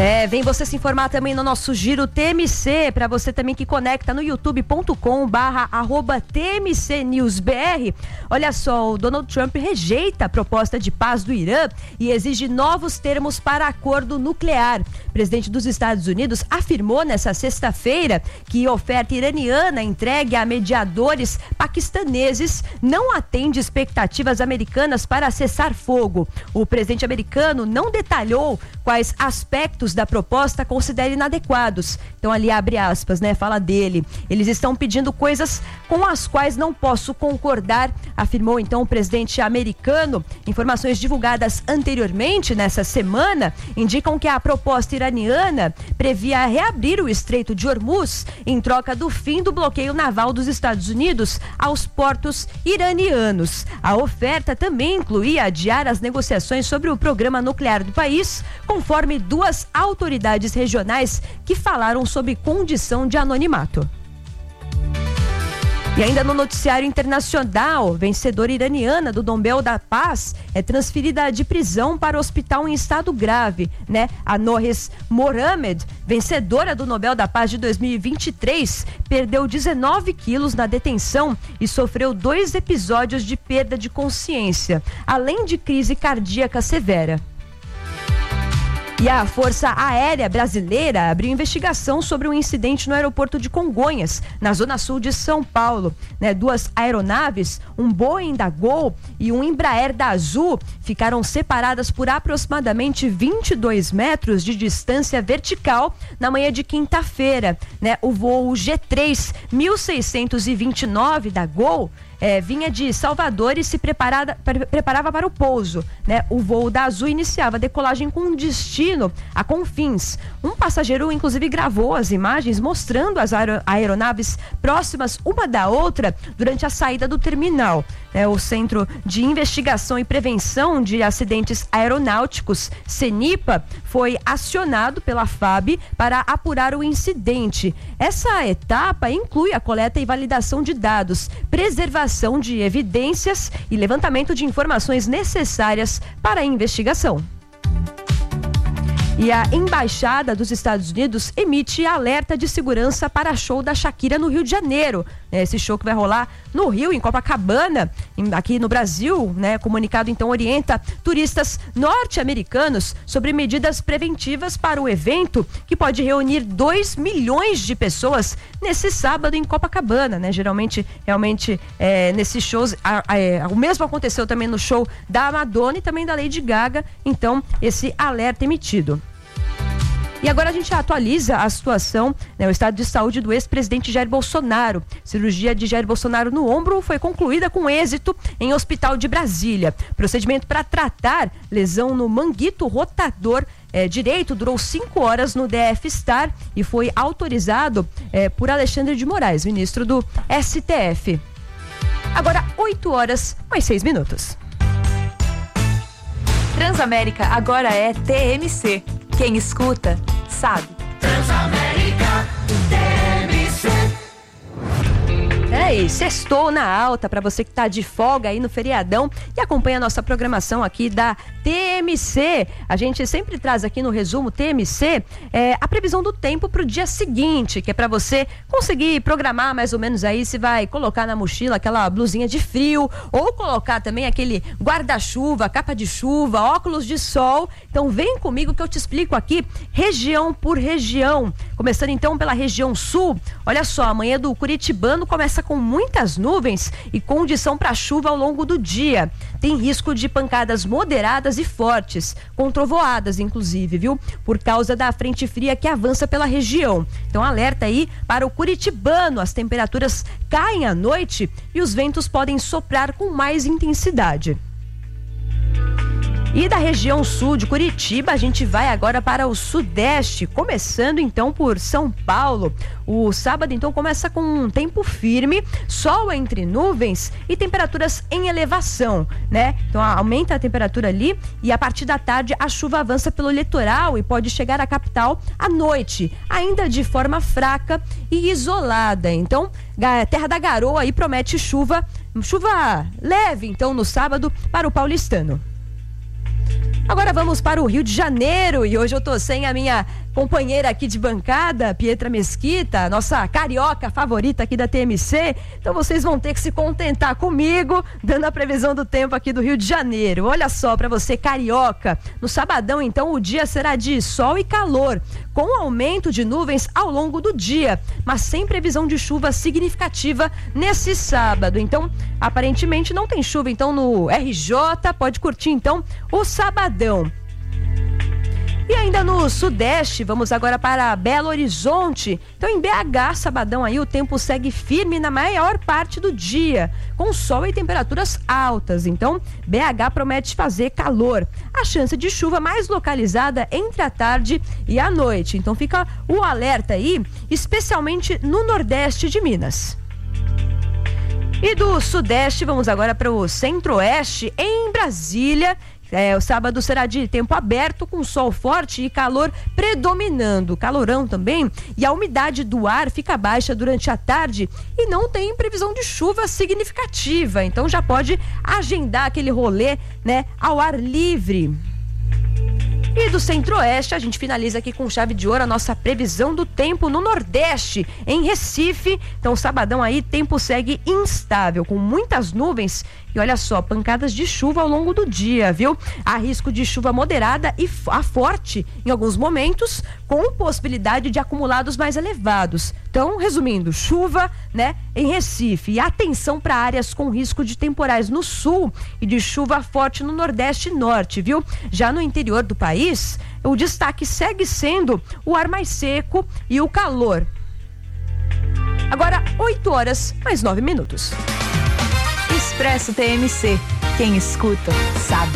Vem você se informar também no nosso Giro TMC, para você também que conecta no youtube.com/TMCNewsBR. Olha só, o Donald Trump rejeita a proposta de paz do Irã e exige novos termos para acordo nuclear. O presidente dos Estados Unidos afirmou nessa sexta-feira que a oferta iraniana entregue a mediadores paquistaneses não atende expectativas americanas para cessar fogo. O presidente americano não detalhou quais aspectos da proposta considera inadequados. Então ali abre aspas, fala dele. Eles estão pedindo coisas com as quais não posso concordar, afirmou então o presidente americano. Informações divulgadas anteriormente nessa semana indicam que a proposta iraniana previa reabrir o Estreito de Hormuz em troca do fim do bloqueio naval dos Estados Unidos aos portos iranianos. A oferta também incluía adiar as negociações sobre o programa nuclear do país, conforme duas autoridades regionais que falaram sob condição de anonimato. E ainda no noticiário internacional, vencedora iraniana do Nobel da Paz é transferida de prisão para o hospital em estado grave, A Norris Mohamed, vencedora do Nobel da Paz de 2023, perdeu 19 quilos na detenção e sofreu 2 episódios de perda de consciência, além de crise cardíaca severa. E a Força Aérea Brasileira abriu investigação sobre um incidente no aeroporto de Congonhas, na zona sul de São Paulo. 2 aeronaves, um Boeing da Gol e um Embraer da Azul, ficaram separadas por aproximadamente 22 metros de distância vertical na manhã de quinta-feira. O voo G3 1629 da Gol vinha de Salvador e se preparava para o pouso. O voo da Azul iniciava a decolagem com destino a Confins. Um passageiro, inclusive, gravou as imagens mostrando as aeronaves próximas uma da outra durante a saída do terminal. O Centro de Investigação e Prevenção de Acidentes Aeronáuticos, CENIPA, foi acionado pela FAB para apurar o incidente. Essa etapa inclui a coleta e validação de dados, preservação de evidências e levantamento de informações necessárias para a investigação. E a Embaixada dos Estados Unidos emite alerta de segurança para show da Shakira no Rio de Janeiro. Esse show que vai rolar no Rio, em Copacabana, aqui no Brasil. Comunicado então orienta turistas norte-americanos sobre medidas preventivas para o evento, que pode reunir 2 milhões de pessoas nesse sábado em Copacabana. Geralmente, realmente, nesses shows, o mesmo aconteceu também no show da Madonna e também da Lady Gaga. Então, esse alerta emitido. E agora a gente atualiza a situação, o estado de saúde do ex-presidente Jair Bolsonaro. Cirurgia de Jair Bolsonaro no ombro foi concluída com êxito em hospital de Brasília. Procedimento para tratar lesão no manguito rotador direito durou 5 horas no DF-Star e foi autorizado por Alexandre de Moraes, ministro do STF. Agora 8h mais 6. Transamérica agora é TMC. Quem escuta, sabe. Transamérica, TMC. E sextou na alta para você que tá de folga aí no feriadão e acompanha a nossa programação aqui da TMC. A gente sempre traz aqui no resumo TMC a previsão do tempo pro dia seguinte, que é para você conseguir programar mais ou menos aí se vai colocar na mochila aquela blusinha de frio ou colocar também aquele guarda-chuva, capa de chuva, óculos de sol. Então vem comigo que eu te explico aqui região por região. Começando então pela região sul. Olha só, amanhã do Curitibano começa com muitas nuvens e condição para chuva ao longo do dia. Tem risco de pancadas moderadas e fortes, com trovoadas inclusive, viu? Por causa da frente fria que avança pela região. Então alerta aí para o Curitibano, as temperaturas caem à noite e os ventos podem soprar com mais intensidade. E da região sul de Curitiba, a gente vai agora para o sudeste, começando então por São Paulo. O sábado então começa com um tempo firme, sol entre nuvens e temperaturas em elevação, Então aumenta a temperatura ali e a partir da tarde a chuva avança pelo litoral e pode chegar à capital à noite, ainda de forma fraca e isolada. Então, Terra da Garoa aí promete chuva leve então no sábado para o paulistano. Agora vamos para o Rio de Janeiro e hoje eu tô sem a minha companheira aqui de bancada, Pietra Mesquita, nossa carioca favorita aqui da TMC. Então vocês vão ter que se contentar comigo, dando a previsão do tempo aqui do Rio de Janeiro. Olha só para você carioca, no sabadão então o dia será de sol e calor, com aumento de nuvens ao longo do dia, mas sem previsão de chuva significativa nesse sábado. Então, aparentemente não tem chuva então no RJ, pode curtir então o sabadão. E ainda no Sudeste, vamos agora para Belo Horizonte. Então em BH, sabadão aí, o tempo segue firme na maior parte do dia, com sol e temperaturas altas. Então BH promete fazer calor. A chance de chuva mais localizada entre a tarde e a noite. Então fica o alerta aí, especialmente no Nordeste de Minas. E do Sudeste, vamos agora para o Centro-Oeste, em Brasília. O sábado será de tempo aberto, com sol forte e calor predominando, calorão também, e a umidade do ar fica baixa durante a tarde e não tem previsão de chuva significativa, então já pode agendar aquele rolê, né, ao ar livre. E do Centro-Oeste, a gente finaliza aqui com chave de ouro a nossa previsão do tempo no Nordeste, em Recife. Então, sabadão aí, tempo segue instável, com muitas nuvens e olha só, pancadas de chuva ao longo do dia, viu? Há risco de chuva moderada e forte em alguns momentos, com possibilidade de acumulados mais elevados. Então, resumindo, chuva, né, em Recife. E atenção para áreas com risco de temporais no sul e de chuva forte no Nordeste e Norte, viu? Já no interior do país, o destaque segue sendo o ar mais seco e o calor. Agora, 8h mais 9. Expresso TMC. Quem escuta, sabe.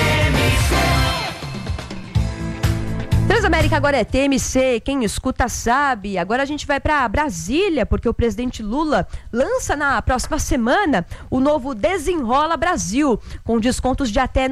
Transamérica agora é TMC, quem escuta sabe. Agora a gente vai para Brasília, porque o presidente Lula lança na próxima semana o novo Desenrola Brasil, com descontos de até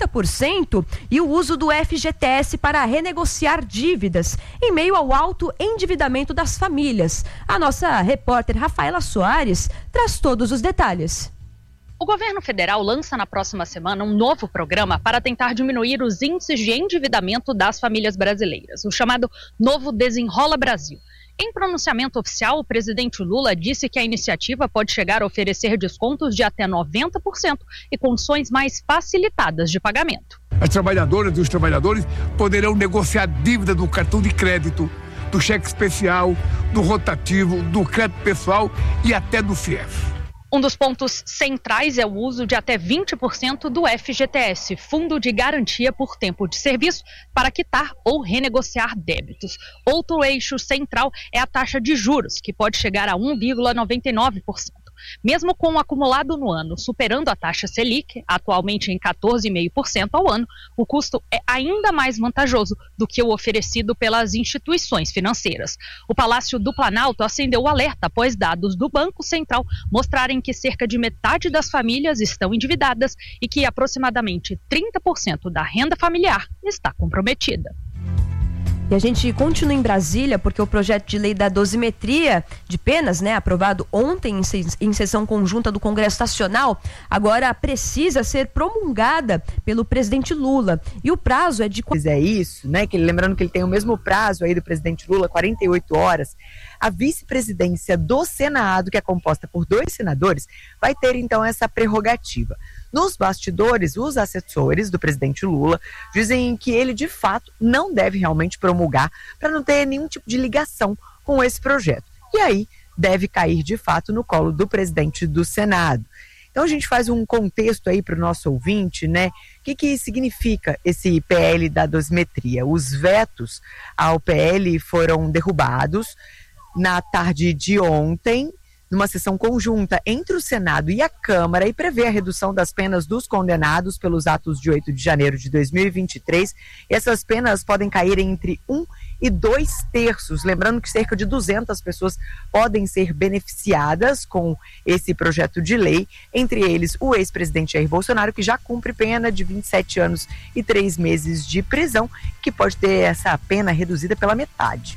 90% e o uso do FGTS para renegociar dívidas, em meio ao alto endividamento das famílias. A nossa repórter Rafaela Soares traz todos os detalhes. O governo federal lança na próxima semana um novo programa para tentar diminuir os índices de endividamento das famílias brasileiras, o chamado Novo Desenrola Brasil. Em pronunciamento oficial, o presidente Lula disse que a iniciativa pode chegar a oferecer descontos de até 90% e condições mais facilitadas de pagamento. As trabalhadoras e os trabalhadores poderão negociar dívida do cartão de crédito, do cheque especial, do rotativo, do crédito pessoal e até do FIES. Um dos pontos centrais é o uso de até 20% do FGTS, Fundo de Garantia por Tempo de Serviço, para quitar ou renegociar débitos. Outro eixo central é a taxa de juros, que pode chegar a 1,99%. Mesmo com o acumulado no ano superando a taxa Selic, atualmente em 14,5% ao ano, o custo é ainda mais vantajoso do que o oferecido pelas instituições financeiras. O Palácio do Planalto acendeu o alerta após dados do Banco Central mostrarem que cerca de metade das famílias estão endividadas e que aproximadamente 30% da renda familiar está comprometida. E a gente continua em Brasília porque o projeto de lei da dosimetria de penas, né, aprovado ontem em sessão conjunta do Congresso Nacional, agora precisa ser promulgada pelo presidente Lula. E o prazo é de... É isso, né? Lembrando que ele tem o mesmo prazo aí do presidente Lula, 48 horas. A vice-presidência do Senado, que é composta por 2 senadores, vai ter então essa prerrogativa. Nos bastidores, os assessores do presidente Lula dizem que ele, de fato, não deve realmente promulgar para não ter nenhum tipo de ligação com esse projeto. E aí, deve cair, de fato, no colo do presidente do Senado. Então, a gente faz um contexto aí para o nosso ouvinte, né? O que significa esse PL da dosimetria? Os vetos ao PL foram derrubados na tarde de ontem, numa sessão conjunta entre o Senado e a Câmara, e prevê a redução das penas dos condenados pelos atos de 8 de janeiro de 2023. Essas penas podem cair entre 1 e 2 terços. Lembrando que cerca de 200 pessoas podem ser beneficiadas com esse projeto de lei, entre eles o ex-presidente Jair Bolsonaro, que já cumpre pena de 27 anos e 3 meses de prisão, que pode ter essa pena reduzida pela metade.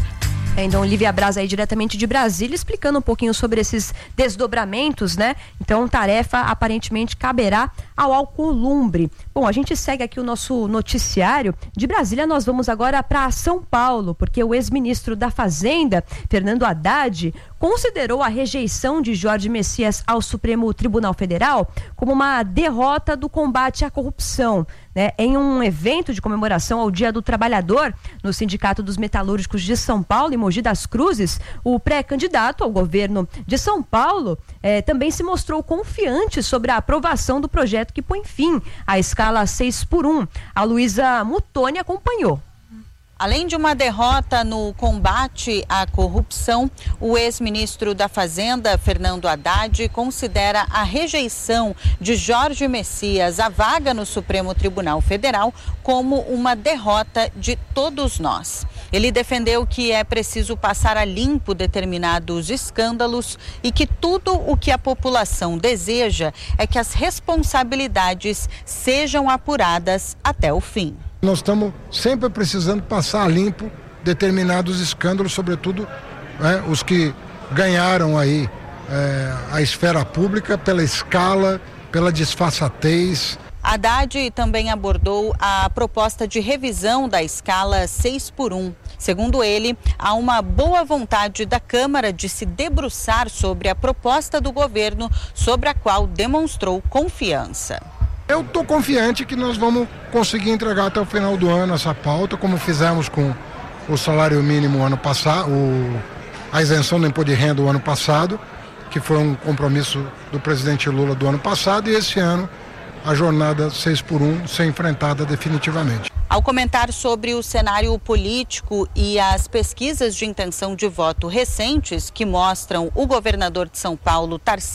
Então, Lívia Braz aí diretamente de Brasília, explicando um pouquinho sobre esses desdobramentos, né? Então, tarefa aparentemente caberá ao Alcolumbre. Bom, a gente segue aqui o nosso noticiário. De Brasília, nós vamos agora para São Paulo, porque o ex-ministro da Fazenda, Fernando Haddad, considerou a rejeição de Jorge Messias ao Supremo Tribunal Federal como uma derrota do combate à corrupção, né? Em um evento de comemoração ao Dia do Trabalhador, no Sindicato dos Metalúrgicos de São Paulo, em Mogi das Cruzes, o pré-candidato ao governo de São Paulo também se mostrou confiante sobre a aprovação do projeto que põe fim à escala 6x1. A Luísa Muttoni acompanhou. Além de uma derrota no combate à corrupção, o ex-ministro da Fazenda, Fernando Haddad, considera a rejeição de Jorge Messias à vaga no Supremo Tribunal Federal como uma derrota de todos nós. Ele defendeu que é preciso passar a limpo determinados escândalos e que tudo o que a população deseja é que as responsabilidades sejam apuradas até o fim. Nós estamos sempre precisando passar a limpo determinados escândalos, sobretudo os que ganharam aí a esfera pública pela escala, pela disfarçatez. Haddad também abordou a proposta de revisão da escala 6x1. Segundo ele, há uma boa vontade da Câmara de se debruçar sobre a proposta do governo, sobre a qual demonstrou confiança. Eu estou confiante que nós vamos conseguir entregar até o final do ano essa pauta, como fizemos com o salário mínimo ano passado, a isenção do imposto de renda do ano passado, que foi um compromisso do presidente Lula do ano passado, e esse ano a jornada 6x1 ser enfrentada definitivamente. Ao comentar sobre o cenário político e as pesquisas de intenção de voto recentes que mostram o governador de São Paulo, Tarcísio